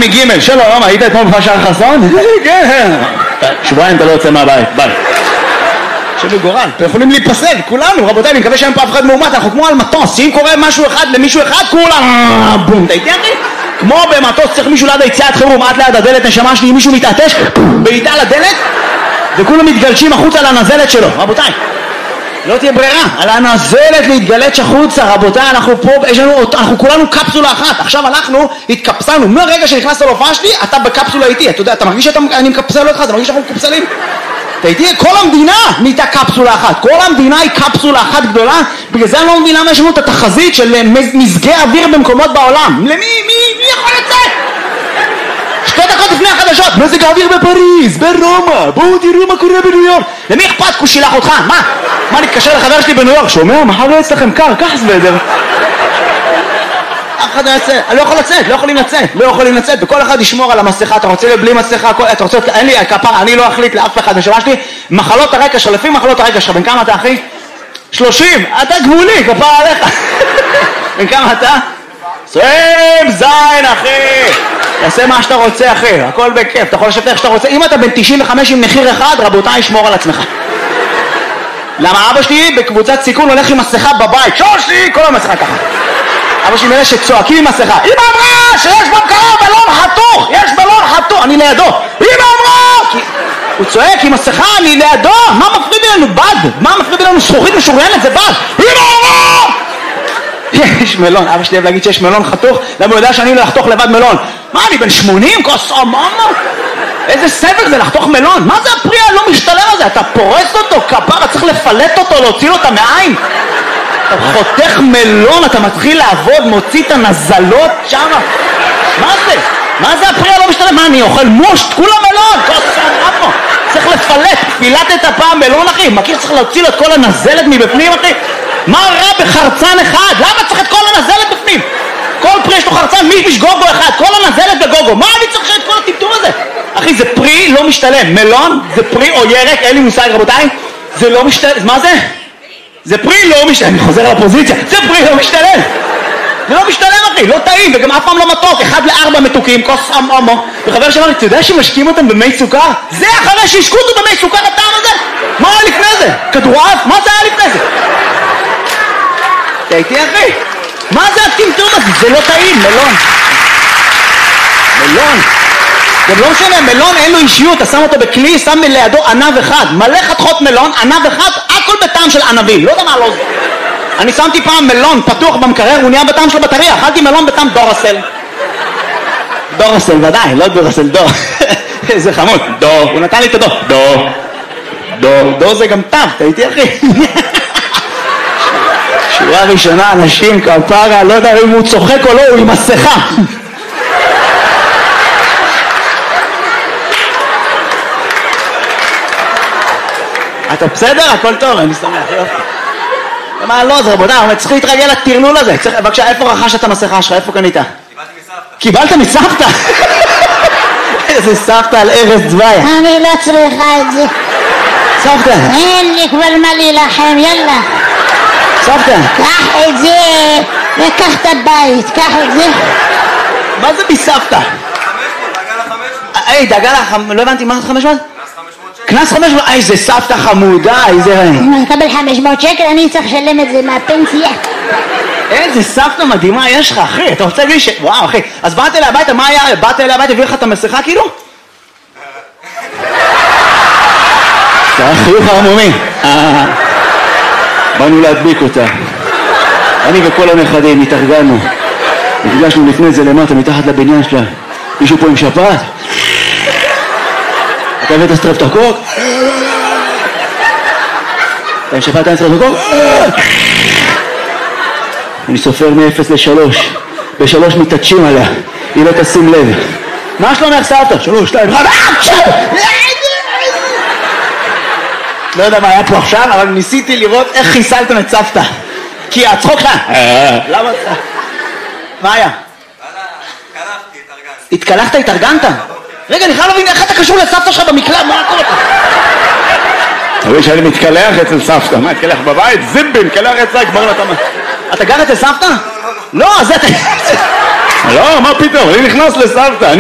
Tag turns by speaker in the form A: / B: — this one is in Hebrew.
A: מגימל. שלום, היית אתמול בפרשת חסון? כן. שבועיים אתה לא יוצא מהבית, ביי. שבי גורל, אתם יכולים להיפסל, כולנו, רבותיי, אני מקווה שאין פה אף אחד מאומת, אנחנו כמו על מטוס, שאם קורה משהו אחד למישהו אחד, כולם, בום, אתה איתי אחי? כמו במטוס צריך מישהו ליד היציאת חירום, עד ליד הדלת, נשמה שלי, אם מישהו מתעטש, בעיטה לדלת, וכולם מתגלשים החוצה על הנזלת שלו, רבותיי. לא תהיה ברירה, על הנזלת להתגלש החוצה, רבותיי, אנחנו פה, אנחנו כולנו קפסולה אחת, עכשיו אנחנו התקפסלנו, מהרגע שנכנסת להופעה שלי, אתה בקפסולה איתי, אתה יודע, אתה מרגיש שאני מקפסל אותך, אתה מרגיש שאנחנו מקפסלים? תהייתי, כל המדינה נהייתה קפסולה אחת, כל המדינה היא קפסולה אחת גדולה, בגלל זה אני לא מבין למה יש לנו את התחזית של מזגי אוויר במקומות בעולם. למי יכול לצאת? 2 דקות לפני החדשות, מזג האוויר בפריז, ברומא, בואו תראו מה קורה בניו יורק. למי אכפת? הוא שילח אותך, מה נתקשר לחבר שלי בניו יורק, שומע? מחר לא אצלכם קר, קח סוודר. אף אחד לא יצא, לא יכול לצאת, לא יכולים לצאת, וכל אחד ישמור על המסכה, אתה רוצה בלי מסכה, אתה רוצה, אין לי כפר, אני לא אחליט לאף אחד, נשמה שלי, מחלות הרקע שלך, לפי מחלות הרקע שלך, בן כמה אתה אחי? 30, אתה גבולי, כפר עליך. בן כמה אתה? 20 זין אחי, תעשה מה שאתה רוצה אחי, הכל בכיף, אתה יכול לשבת איך שאתה רוצה, אם אתה בן 95 עם מחיר אחד, רבותיי, שמור על עצמך. למה אבא שלי בקבוצת סיכון הולך עם מסכה בבית, שושי, כל המסכה ככה. אבא שלי מאלה שצועקים עם מסכה, אמא אמרה שיש במקרוב בלון חתוך, יש בלון חתוך, אני לידו, אמא אמרה, הוא צועק עם מסכה, אני לידו, מה מפריד לנו בד? מה מפריד לנו זכוכית משוריינת? זה בד, אמא אמרה! יש מלון, אבא שלי אוהב להגיד שיש מלון חתוך, למה הוא יודע שאני לא לחתוך לבד מלון? מה, אני בן 80? כוס אממה? איזה סבל זה לחתוך מלון? מה זה הפרי הלא משתלם הזה? אתה פורס אותו, כפרה, צריך לפלט אותו, להוציא לו את המעיים. אתה חותך מלון, אתה מתחיל לעבוד, מוציא את הנזלות שם. מה זה? מה זה הפרי הלא משתלם? מה, אני אוכל מושט? כולה מלון, כוס אממה. צריך לפלט, פילטת הפעם מלון אחי, מכיר שצריך להוציא לו את כל הנזלת מבפנים אחי? מה רע בחרצן אחד? למה צריך את כל הנזלת בפנים? כל פרי יש לו חרצן, מישמיש גוגו אחד, כל הנזלת בגוגו, מה אני צריך את כל הטמטום הזה? אחי, זה פרי לא משתלם, מלון זה פרי או ירק, אין לי מושג רבותיי, זה לא משתלם, מה זה? זה פרי לא משתלם, אני חוזר לפוזיציה, זה פרי לא משתלם, זה לא משתלם אחי, לא טעים, וגם אף פעם לא מתוק, 1-4 מתוקים, כוס אמו, וחבר שאמר לי, אתה יודע שמשקים אותם במי סוכר? זה אחרי שהשקו אותו במי סוכר הטעם הזה? מה היה לפני זה? כדורעף? מה זה היה לפני זה? אתה איתי אחי? מה זה הטמטום הזה? זה לא טעים, מלון. זה לא משנה, מלון אין לו אישיות, אתה שם אותו בכלי, שם לידו ענב אחד, מלא חתכות מלון, ענב אחד, הכל בטעם של ענבים, לא יודע מה לא זה. אני שמתי פעם מלון פתוח במקרר, הוא נהיה בטעם של בטריה, אכלתי מלון בטעם דורסל. דורסל, ודאי, לא דורסל, דור. זה חמוד, דור, הוא נתן לי את הדור. דור זה גם טעם, אתה איתי אחי? שורה ראשונה, אנשים, כפרה, לא יודע אם הוא צוחק או לא, הוא עם מסכה. אתה בסדר? הכל טוב, אני שמח, יופי. מה לא זה, רבותיי, אבל צריך להתרגל לטרלול הזה. בבקשה, איפה רכשת את המסכה שלך? איפה קנית? קיבלת מסבתא? איזה סבתא על ארז צבאי.
B: אני לא צריכה את זה.
A: סבתא.
B: אין לי כבר מה להילחם, יאללה.
A: סבתא.
B: קח את זה, וקח את הבית, קח את זה.
A: מה זה מסבתא? דאגה ל-500. לא הבנתי, מה זה 500? קנס 500, איזה סבתא חמודה, איזה...
B: אני מקבל 500 שקל, אני צריך לשלם את זה מהפנסיה.
A: איזה סבתא מדהימה יש לך, אחי, אתה רוצה להגיד ש... וואו, אחי, אז באת אליי הביתה, מה היה? באת אליי הביתה, הביא לך את המסכה כאילו? זה היה חיוך הרמומי. באנו להדביק אותה. אני וכל הנכדים התארגנו. נפגשנו לפני זה למטה, מתחת לבניין שלה. מישהו פה עם שפעת? אתה הבאת סטרפטוקוק? אתה עם שפעת אין סטרפטוקוק? אני סופר מ-0 ל-3. ב-3 מתעטשים עליה. היא לא תשים לב. מה שלומך סבתא? 3, 2, 1. לא יודע מה היה פה עכשיו, אבל ניסיתי לראות איך חיסלתם את סבתא. כי הצחוק לך. למה? מה היה? התקלחת, התארגנת? רגע, אני חייב להבין איך אתה קשור לסבתא שלך במקלט, מה קורה לך? תראי שאני מתקלח אצל סבתא, מה, התקלח בבית? זימבין, מתקלח אצלה, כבר לא תמה. אתה גר אצל סבתא? לא, זה אתה... לא, מה פתאום, אני נכנס לסבתא.